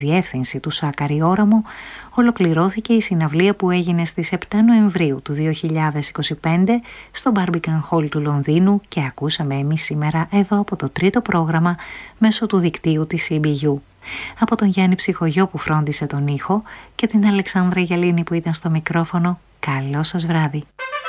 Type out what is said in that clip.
διεύθυνση του Σάκαρη Όραμο, ολοκληρώθηκε η συναυλία που έγινε στις 7 Νοεμβρίου του 2025 στο Barbican Hall του Λονδίνου και ακούσαμε εμείς σήμερα εδώ από το τρίτο πρόγραμμα μέσω του δικτύου της CBU. Από τον Γιάννη Ψυχογιό που φρόντισε τον ήχο και την Αλεξάνδρα Γιαλίνη που ήταν στο μικρόφωνο, καλό σας βράδυ.